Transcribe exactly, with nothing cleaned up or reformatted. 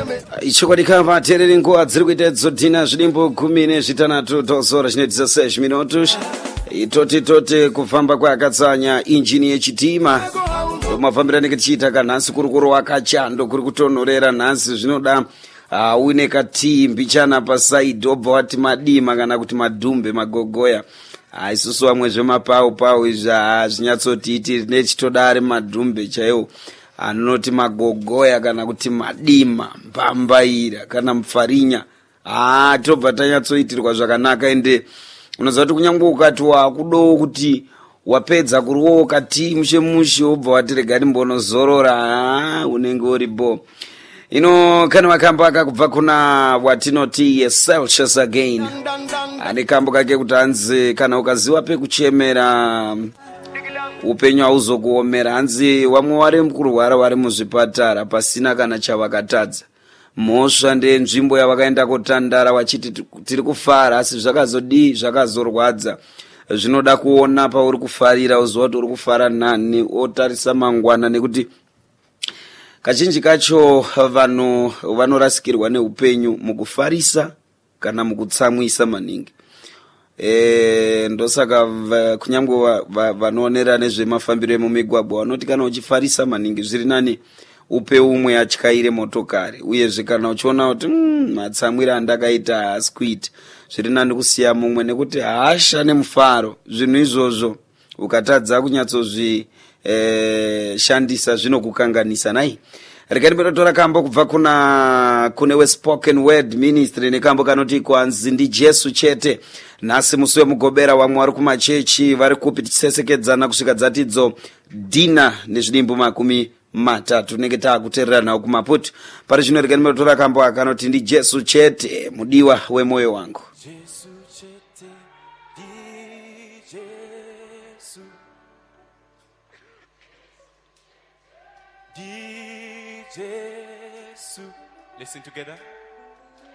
ichokwadi kava tereri nguva dziri kuita dzodhina zvidimbo gumi nezvitanhatu tozora chinoitisa sesh minutos itoti toti kufamba kwakatsanya injini yechitima mafambirani tichiita kanhasi kuri kurowa kachando kuri kutonhorera nhasi zvinoda uh, uine katii mbichana pasaidhi obva wati madima kana kuti madhumbe magogoya uh, isusu vamwe zvemapau pau izvi hazvinyatsotiiti nechitoda ari madhumbe chaiwo anoti magogoya kana kuti madima mbambaira kana mupfarinya ah tobva tanyatsoitirwa zvakanaka ende unoziva kuti kunyange ukati wakudowo kuti wapedza kuriwo kati mushe mushe obva wati regari mbonozorora ah unenge uripo ino kana makambo akakubva kuna watinoti yeselsius again ane kambo kake kuti hanzi kana ukaziva pekuchemera upenyu hauzokuomera hanzi vamwe vari kurwara vari muzvipatara pasina kana chavakatadza mhosva ndenzvimbo yavakaenda kutandara vachiti tiri kufara asi zvakazodii zvakazorwadza zvinoda kuona pauri kufarira uziva kuti uri kufara nani otarisa mangwana nekuti kazhinji kacho vanhu vanorasikirwa neupenyu mukufarisa kana mukutsamwisa maningi. E, ndosaka kunyange vanoonera nezvemafambiro emumigwagwa vanoti kana uchifarisa maningi zviri nani upe umwe atyaire motokari uyezve kana uchiona kuti mm, matsamwiro andakaita haasi kuita zviri nani kusiya mumwe nekuti hasha nemufaro zvinhu izvozvo ukatadza kunyatsozvishandisa e, zvinokukanganisa nai. Rekani petotora kambo kubva kuna kune we spoken word ministry nekambo kanoti kwanzi ndi Jesu chete nhasi musi wemugobera vamwe vari kumachechi vari kupi tichisesekedzana kusvika dzatidzo dhina nezvidimbu makumi matatu nenge taakuteerera nawo kumaputi pari zvino. Rekani petotora kambo akanoti ndi Jesu chete mudiwa wemwoyo wangu. Jesu chete di Jesu di Jesu. Listen together.